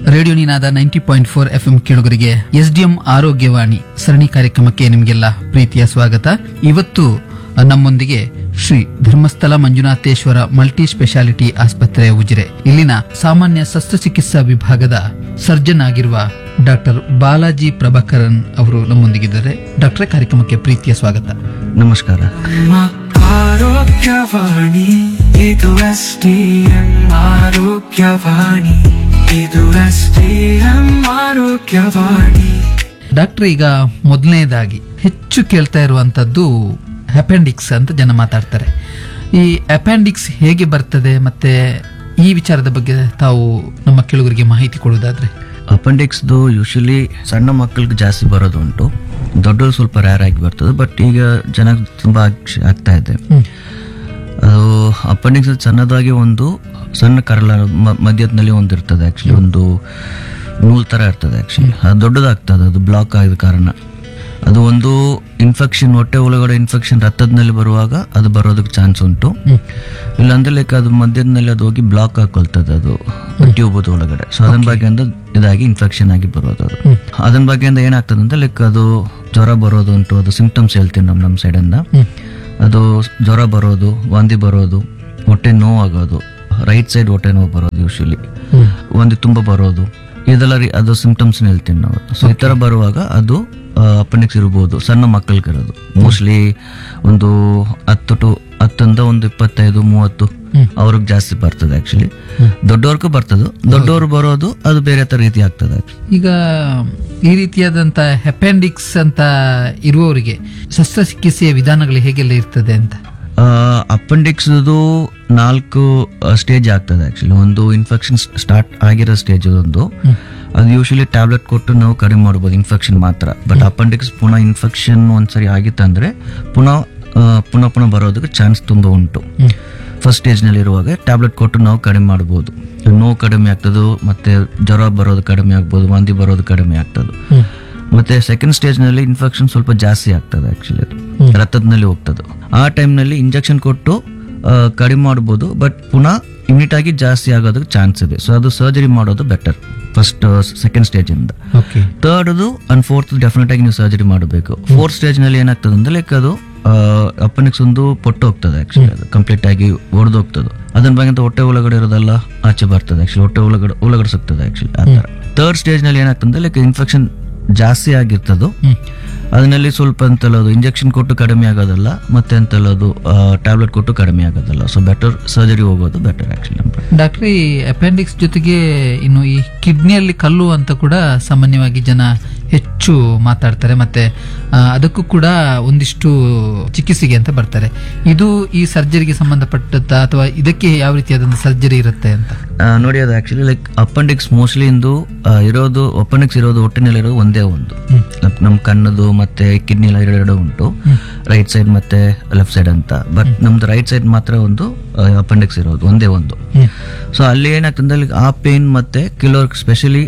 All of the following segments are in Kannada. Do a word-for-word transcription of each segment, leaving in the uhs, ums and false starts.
ರೇಡಿಯೋ ನಿನಾದ ninety point four F M ಕೇಳುಗರಿಗೆ ಎಸ್ಡಿಎಂ ಆರೋಗ್ಯವಾಣಿ ಸರಣಿ ಕಾರ್ಯಕ್ರಮಕ್ಕೆ ನಿಮಗೆಲ್ಲ ಪ್ರೀತಿಯ ಸ್ವಾಗತ. ಇವತ್ತು ನಮ್ಮೊಂದಿಗೆ ಶ್ರೀ ಧರ್ಮಸ್ಥಳ ಮಂಜುನಾಥೇಶ್ವರ ಮಲ್ಟಿ ಸ್ಪೆಷಾಲಿಟಿ ಆಸ್ಪತ್ರೆ ಉಜಿರೆ ಇಲ್ಲಿನ ಸಾಮಾನ್ಯ ಶಸ್ತ್ರಚಿಕಿತ್ಸಾ ವಿಭಾಗದ ಸರ್ಜನ್ ಆಗಿರುವ ಡಾಕ್ಟರ್ ಬಾಲಾಜಿ ಪ್ರಭಾಕರನ್ ಅವರು ನಮ್ಮೊಂದಿಗಿದ್ದಾರೆ. ಡಾಕ್ಟರ್, ಕಾರ್ಯಕ್ರಮಕ್ಕೆ ಪ್ರೀತಿಯ ಸ್ವಾಗತ. ನಮಸ್ಕಾರ. ಆರೋಗ್ಯವಾಣಿ ಇದು ಎಸ್ಡಿಎಂ ಆರೋಗ್ಯವಾಣಿ ಇದು ಎಸ್ಡಿಎಂ ಆರೋಗ್ಯವಾಣಿ. ಡಾಕ್ಟರ್, ಈಗ ಮೊದಲನೇದಾಗಿ ಹೆಚ್ಚು ಕೇಳ್ತಾ ಇರುವಂತದ್ದು ಅಪೆಂಡಿಕ್ಸ್ ಅಂತ ಜನ ಮಾತಾಡ್ತಾರೆ. ಈ ಅಪೆಂಡಿಕ್ಸ್ ಹೇಗೆ ಬರ್ತದೆ ಮತ್ತೆ ಈ ವಿಚಾರದ ಬಗ್ಗೆ ತಾವು ನಮ್ಮ ಕೇಳುಗರಿಗೆ ಮಾಹಿತಿ ಕೊಡುವುದಾದ್ರೆ? ಅಪೆಂಡಿಕ್ಸ್ದು ಯೂಶಲಿ ಸಣ್ಣ ಮಕ್ಕಳಿಗೆ ಜಾಸ್ತಿ ಬರೋದು ಉಂಟು, ದೊಡ್ಡವರು ಸ್ವಲ್ಪ ರೇರ್ ಆಗಿ ಬರ್ತದೆ. ಬಟ್ ಈಗ ಜನ ತುಂಬಾ ಆಗ್ತಾ ಇದೆ. ಅದು ಅಪೆಂಡಿಕ್ಸ್ ಸಣ್ಣದಾಗಿ ಒಂದು ಸಣ್ಣ ಕರಳ ಮಧ್ಯದಲ್ಲಿ ಒಂದು ಇರ್ತದೆ, ಆಕ್ಚುಲಿ ಒಂದು ನೂಲ್ ತರ ಇರ್ತದೆ. ಆಕ್ಚುಲಿ ಅದು ದೊಡ್ಡದಾಗ್ತದೆ, ಅದು ಬ್ಲಾಕ್ ಆಗಿದ ಕಾರಣ. ಅದು ಒಂದು ಇನ್ಫೆಕ್ಷನ್, ಹೊಟ್ಟೆ ಒಳಗಡೆ ಇನ್ಫೆಕ್ಷನ್ ರಕ್ತದಲ್ಲಿ ಬರುವಾಗ ಅದು ಬರೋದಕ್ಕೆ ಚಾನ್ಸ್ ಉಂಟು. ಇಲ್ಲಾಂದ್ರೆ ಲೈಕ್ ಅದು ಮಧ್ಯದಲ್ಲಿ ಅದು ಹೋಗಿ ಬ್ಲಾಕ್ ಹಾಕೊಳ್ತದೆ, ಅದು ಟ್ಯೂಬ್ ಒಳಗಡೆ. ಸೊ ಅದನ್ನ ಬಗ್ಗೆಯಿಂದ ಇದಾಗಿ ಇನ್ಫೆಕ್ಷನ್ ಆಗಿ ಬರೋದು. ಅದು ಅದನ್ನ ಬಗ್ಗೆಯಿಂದ ಏನಾಗ್ತದೆ ಅಂತ ಲೈಕ್ ಅದು ಜ್ವರ ಬರೋದು ಉಂಟು. ಅದು ಸಿಂಪ್ಟಮ್ಸ್ ಹೇಳ್ತೀನಿ ನಮ್ ನಮ್ಮ ಸೈಡಿಂದ. ಅದು ಜ್ವರ ಬರೋದು, ವಾಂತಿ ಬರೋದು, ಹೊಟ್ಟೆ ನೋವು ಆಗೋದು, ರೈಟ್ ಸೈಡ್ ಹೊಟ್ಟೆ ನೋವು ಬರೋದು, ಯೂಶಲಿ ವಾಂತಿ ತುಂಬಾ ಬರೋದು, ಇದೆಲ್ಲ ಅದು ಸಿಂಪ್ಟಮ್ಸ್ ಹೇಳ್ತೀನಿ ನಾವು. ಸೊ ಈ ತರ ಬರುವಾಗ ಅದು ಅಪೆಂಡಿಕ್ಸ್ ಇರ್ಬೋದು. ಸಣ್ಣ ಮಕ್ಕಳಿಗೆ ಇರೋದು ಮೋಸ್ಟ್ಲಿ ಒಂದು ಹತ್ತು ಟು ಹತ್ತರಿಂದ ಒಂದು ಇಪ್ಪತ್ತೈದು ಮೂವತ್ತು ಅವ್ರಿಗೆ ಜಾಸ್ತಿ ಬರ್ತದೆ. ಆಕ್ಚುಲಿ ದೊಡ್ಡವ್ರಿಗೂ ಬರ್ತದೆ. ದೊಡ್ಡವರು ಬರೋದು ಅದು ಬೇರೆ ತರ ರೀತಿ ಆಗ್ತದೆ. ಈಗ ಈ ರೀತಿಯಾದಂತ ಅಪೆಂಡಿಕ್ಸ್ ಅಂತ ಇರುವವರಿಗೆ ಶಸ್ತ್ರಚಿಕಿತ್ಸೆಯ ವಿಧಾನಗಳು ಹೇಗೆಲ್ಲ ಇರ್ತದೆ ಅಂತ? ಅಪೆಂಡಿಕ್ಸ್ ನಾಲ್ಕು ಸ್ಟೇಜ್ ಆಗ್ತದೆ. ಆಕ್ಚುಲಿ ಒಂದು ಇನ್ಫೆಕ್ಷನ್ ಸ್ಟಾರ್ಟ್ ಆಗಿರೋ ಸ್ಟೇಜ್ ಒಂದು, ಅದು ಯೂಶಲಿ ಟ್ಯಾಬ್ಲೆಟ್ ಕೊಟ್ಟು ನಾವು ಕಡಿಮೆ ಮಾಡಬಹುದು, ಇನ್ಫೆಕ್ಷನ್ ಮಾತ್ರ. ಬಟ್ ಅಪೆಂಡಿಕ್ಸ್ ಪುನಃ ಇನ್ಫೆಕ್ಷನ್ ಒಂದ್ಸರಿ ಆಗಿತ್ತಂದ್ರೆ ಪುನಃ ಪುನಃ ಪುನಃ ಬರೋದಕ್ಕೆ ಚಾನ್ಸ್ ತುಂಬಾ ಉಂಟು. ಫಸ್ಟ್ ಸ್ಟೇಜ್ ನಲ್ಲಿ ಇರುವಾಗ ಟ್ಯಾಬ್ಲೆಟ್ ಕೊಟ್ಟು ನಾವು ಕಡಿಮೆ ಮಾಡಬಹುದು, ನೋವು ಕಡಿಮೆ ಆಗ್ತದೆ, ಮತ್ತೆ ಜ್ವರ ಬರೋದು ಕಡಿಮೆ ಆಗ್ಬೋದು, ವಾಂತಿ ಬರೋದು ಕಡಿಮೆ ಆಗ್ತದೆ. ಮತ್ತೆ ಸೆಕೆಂಡ್ ಸ್ಟೇಜ್ ನಲ್ಲಿ ಇನ್ಫೆಕ್ಷನ್ ಸ್ವಲ್ಪ ಜಾಸ್ತಿ ಆಗ್ತದೆ. ಆಕ್ಚುಲಿ ಅದು ರಕ್ತದಲ್ಲಿ ಹೋಗ್ತದೆ. ಆ ಟೈಮ್ ನಲ್ಲಿ ಇಂಜೆಕ್ಷನ್ ಕೊಟ್ಟು ಕಡಿಮೆ ಮಾಡಬಹುದು, ಬಟ್ ಪುನಃ ಇಮಿಡಿಯೇಟ್ ಆಗಿ ಜಾಸ್ತಿ ಆಗೋದಕ್ಕೆ ಚಾನ್ಸ್ ಇದೆ. ಸೊ ಅದು ಸರ್ಜರಿ ಮಾಡೋದು ಬೆಟರ್ ಫಸ್ಟ್ ಸೆಕೆಂಡ್ ಸ್ಟೇಜ್ ಇಂದ. ಥರ್ಡ್ ಅಂಡ್ ಫೋರ್ತ್ ಡೆಫಿನೆಟ್ ಆಗಿ ನೀವು ಸರ್ಜರಿ ಮಾಡಬೇಕು. ಫೋರ್ತ್ ಸ್ಟೇಜ್ ನಲ್ಲಿ ಏನಾಗ್ತದೆ ಅಂದ್ರೆ ಲೈಕ್ ಅದು ಅಪೆಂಡಿಕ್ಸ್ ಒಂದು ಪೊಟ್ಟು ಹೋಗ್ತದೆ. ಆಕ್ಚುಲಿ ಅದು ಕಂಪ್ಲೀಟ್ ಆಗಿ ಒಡೆದು ಹೋಗ್ತದೆ. ಅದನ್ನ ಬಗ್ಗೆ ಹೊಟ್ಟೆ ಒಳಗಡೆ ಇರೋದೆಲ್ಲ ಆಚೆ ಬರ್ತದೆ. ಆಕ್ಚುಲಿ ಹೊಟ್ಟೆ ಒಳಗಡೆ ಒಳಗಡೆ ಸಿಗ್ತದೆ. ಆಕ್ಚುಲಿ ಆ ತರ ಥರ್ಡ್ ಸ್ಟೇಜ್ ನಲ್ಲಿ ಏನಾಗ್ತದೆ ಲೈಕ್ ಇನ್ಫೆಕ್ಷನ್ ಜಾಸ್ತಿ ಆಗಿರ್ತದೆ. ಅದನ್ನಲ್ಲಿ ಸ್ವಲ್ಪ ಅಂತಲ್ಲದು ಇಂಜೆಕ್ಷನ್ ಕೊಟ್ಟು ಕಡಿಮೆ ಆಗೋದಲ್ಲ, ಮತ್ತೆ ಅಂತಲ್ಲದು ಟ್ಯಾಬ್ಲೆಟ್ ಕೊಟ್ಟು ಕಡಿಮೆ ಆಗೋದಲ್ಲ. ಸೊ ಬೆಟರ್ ಸರ್ಜರಿ ಹೋಗೋದು ಬೆಟರ್. ಆಕ್ಚುಲಿ ಡಾಕ್ಟರ್, ಈ ಅಪೆಂಡಿಕ್ಸ್ ಜೊತೆಗೆ ಇನ್ನು ಈ ಕಿಡ್ನಿಯಲ್ಲಿ ಕಲ್ಲು ಅಂತ ಕೂಡ ಸಾಮಾನ್ಯವಾಗಿ ಜನ ಹೆಚ್ಚು ಮಾತಾಡ್ತಾರೆ. ಮತ್ತೆ ಅದಕ್ಕೂ ಕೂಡ ಒಂದಿಷ್ಟು ಚಿಕಿತ್ಸೆಗೆ ಅಂತ ಬರ್ತಾರೆ. ಇದು ಈ ಸರ್ಜರಿಗೆ ಸಂಬಂಧಪಟ್ಟಂತ ಅಥವಾ ಇದಕ್ಕೆ ಯಾವ ರೀತಿಯಾದ ಸರ್ಜರಿ ಇರುತ್ತೆ ಅಂತ ನೋಡಿ? ಅದು ಆಕ್ಚುಲಿ ಲೈಕ್ ಅಪೆಂಡಿಕ್ಸ್ ಮೋಸ್ಟ್ಲಿ ಇಂದು ಇರೋದು ಅಪೆಂಡಿಕ್ಸ್ ಇರೋದು ಹೊಟ್ಟೆನಲ್ಲಿ ಇರೋದು ಒಂದೇ ಒಂದು, ನಮ್ ಕಣ್ಣದು ಮತ್ತೆ ಕಿಡ್ನಿ ಎಲ್ಲ ಎರಡು ಉಂಟು, ರೈಟ್ ಸೈಡ್ ಮತ್ತೆ ಲೆಫ್ಟ್ ಸೈಡ್ ಅಂತ. ಬಟ್ ನಮ್ದು ರೈಟ್ ಸೈಡ್ ಮಾತ್ರ ಒಂದು ಅಪೆಂಡಿಕ್ಸ್ ಇರೋದು ಒಂದೇ ಒಂದು. ಸೊ ಅಲ್ಲಿ ಏನಾಗ್ತದೆ ಆ ಪೇನ್ ಮತ್ತೆ ಕೆಲವ್ರಿಗೆ ಸ್ಪೆಷಲಿ